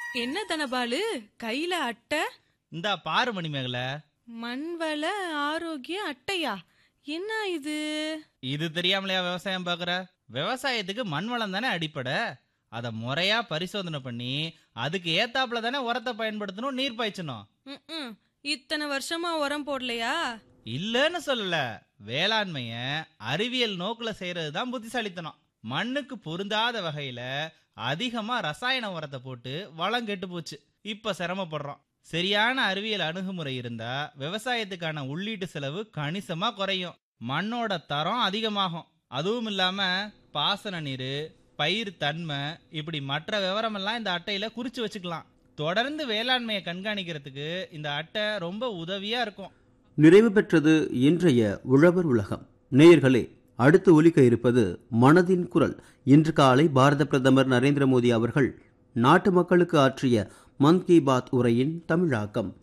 என்ன தனபாலு கையில அட்டை? இந்தா பாரு மணிமேகல. மண்வள ஆரோக்கிய அட்டையா? என்ன இது? இது தெரியாமலையா விவசாயம் பாக்குற? விவசாயத்துக்கு மண் வளம் தானே அடிப்படை. அதை முறையா பரிசோதனை பண்ணி அதுக்கு ஏத்தாப்புல தானே உரத்தை பயன்படுத்தணும், நீர் பாய்ச்சணும். ம்ம். இத்தனை வருஷமா உரம் போடலையா? இல்லன்னு சொல்லல. வேளாண்மைய அறிவியல் நோக்குல செய்யறது தான் புத்திசாலித்தனம். மண்ணுக்கு பொருந்தாத வகையில அதிகமா ரசாயன உரத்தை போட்டு வளம் கெட்டு போச்சு. இப்ப சிரமப்படுறோம். சரியான அறிவியல் அணுகுமுறை இருந்தா விவசாயத்துக்கான உள்ளீட்டு செலவு கணிசமா குறையும், மண்ணோட தரம் அதிகமாகும். அதுவும் இல்லாம பாசன நீர், பயிர் தன்மை, இப்படி மற்ற விவரம் எல்லாம் இந்த அட்டையில குறிச்சு வச்சுக்கலாம். தொடர்ந்து வேளாண்மையை கண்காணிக்கிறதுக்கு இந்த அட்டை ரொம்ப உதவியா இருக்கும். நிறைவு பெற்றது இன்றைய உழவர் உலகம். நேயர்களே, அடுத்து ஒலிக்க இருப்பது மனதின் குரல். இன்று காலை பாரத பிரதமர் நரேந்திர மோடி அவர்கள் நாட்டு மக்களுக்கு ஆற்றிய மன் கி பாத் உரையின் தமிழாக்கம்.